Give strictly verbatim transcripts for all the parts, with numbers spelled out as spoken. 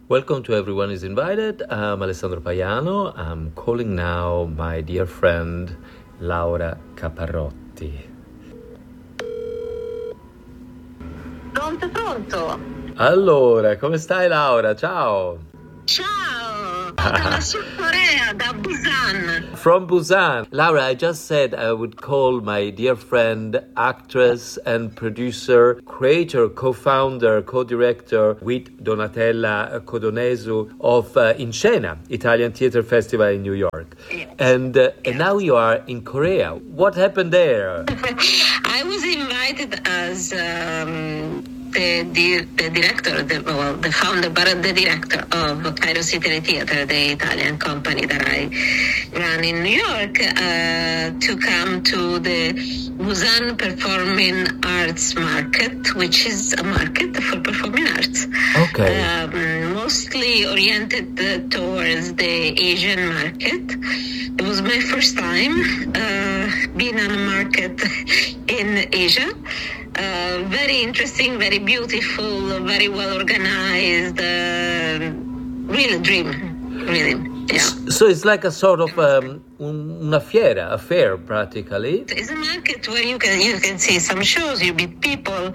Welcome to Everyone is Invited. I'm Alessandro Paiano. I'm calling now my dear friend Laura Caparrotti. Pronto, pronto. Allora, come stai Laura? Ciao. Ciao, dalla Sud Corea, da Busan. From Busan. Laura, I just said I would call my dear friend, actress and producer, creator, co-founder, co-director with Donatella Codonesu of uh, Inscena, Italian Theatre Festival in New York. Yes. And, uh, and now you are in Korea. What happened there? I was invited as um, the, the the director, the, well, the founder, but the director of Kairos Italy Theatre, the Italian company that I run in New York, uh, to come to the Busan Performing Arts Market, which is a market for performing arts. Okay. Um, mostly oriented uh, towards the Asian market. It was my first time uh, being on a market in Asia. Uh, very interesting, very beautiful, very well organized. Uh, real dream, really. Yeah. So it's like a sort of um, una fiera, a fair practically. It's a market where you can you can see some shows, you meet people,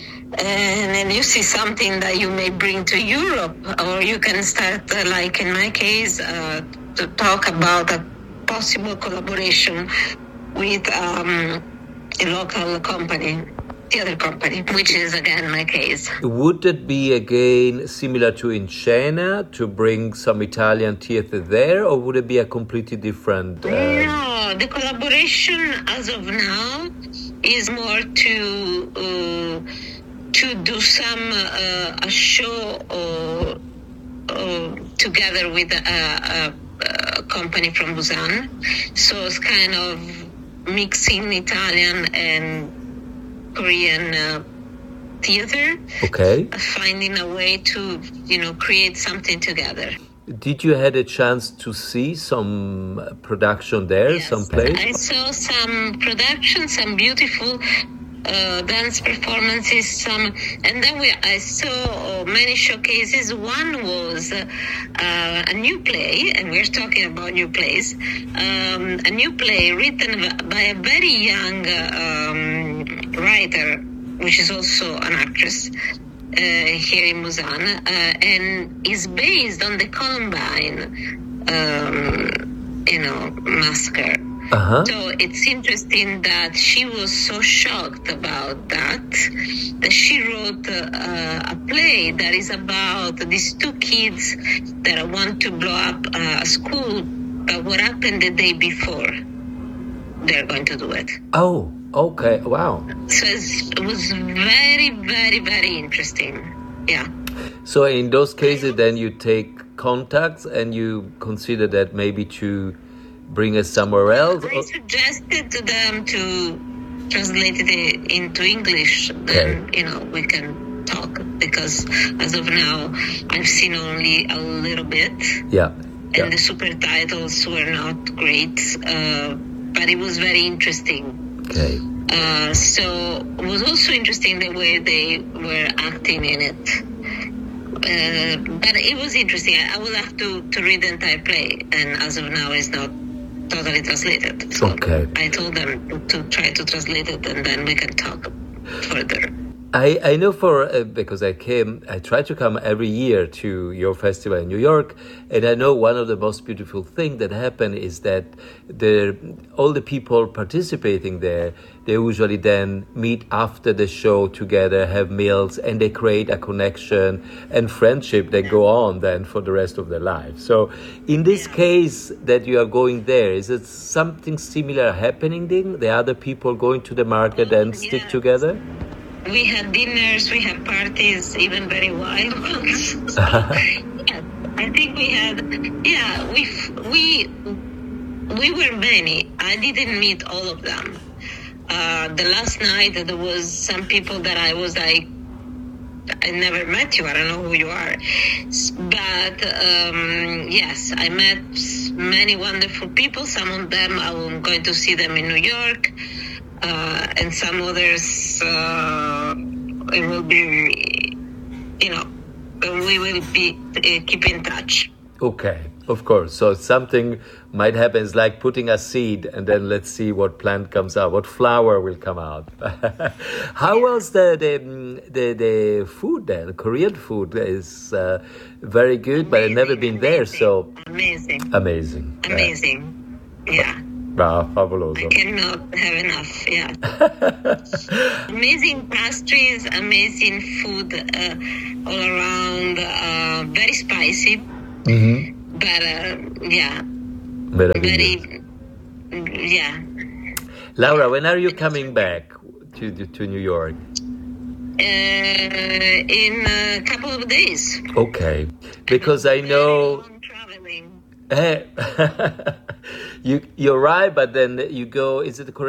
and then you see something that you may bring to Europe, or you can start, uh, like in my case, uh, to talk about a possible collaboration with um, a local company, theater company, which is again my case. Would it be again similar to Inscena to bring some Italian theater there, or would it be a completely different? Uh... No, the collaboration as of now is more to uh, to do some uh, a show or, or together with a, a, a company from Busan. So it's kind of mixing Italian and Korean uh, theater. Okay. Finding a way to, you know, create something together. Did you had a chance to see some production there, Yes, some plays? I saw some production, some beautiful uh, dance performances, some, and then we I saw many showcases. One was uh, uh, a new play, and we're talking about new plays. Um, a new play written by a very young um, writer, which is also an actress uh, here in Busan, uh, and is based on the Columbine, um, you know, massacre. Uh-huh. So it's interesting that she was so shocked about that, that she wrote uh, a play that is about these two kids that want to blow up uh, a school, but what happened the day before they're going to do it. Oh, okay. Wow. So it's, it was very, very, very interesting. Yeah. So in those cases, then you take contacts and you consider that maybe to bring us somewhere else? I suggested to them to translate it into English. Then, okay. You know, we can talk, because as of now, I've seen only a little bit. Yeah. And yeah. the subtitles were not great, uh, but it was very interesting. Okay. Uh, so it was also interesting the way they were acting in it. Uh, but it was interesting. I, I will have to, to read the entire play, and as of now, it's not totally translated. So okay. I told them to try to translate it, and then we can talk further. I, I know for, uh, because I came, I try to come every year to your festival in New York, and I know one of the most beautiful things that happen is that the all the people participating there, they usually then meet after the show together, have meals, and they create a connection and friendship that go on then for the rest of their lives. So in this yeah. case that you are going there, is it something similar happening then? The other people going to the market oh, and stick yes. together? We had dinners, we had parties, even very wild ones. So, yeah, I think we had, yeah, we we we were many. I didn't meet all of them. Uh, the last night, there was some people that I was like, I never met you, I don't know who you are. But um, yes, I met many wonderful people. Some of them, I'm going to see them in New York. Uh, and some others, uh, it will be, you know, we will be uh, keep in touch. Okay, of course. So something might happen. It's like putting a seed, and then let's see what plant comes out, what flower will come out. How was the the the, the food there? The Korean food is uh, very good, amazing, but I've never been amazing, there. So amazing, amazing, amazing. Yeah. Wow, fabuloso. I cannot have enough. Yeah. Amazing pastries, amazing food uh, all around. Uh, very spicy. Mm-hmm. But uh, yeah, very, yeah. Laura, when are you coming back to to New York? Uh, in a couple of days. Okay, because I know. Traveling. Hey, you you arrive, but then you go. Is it correct?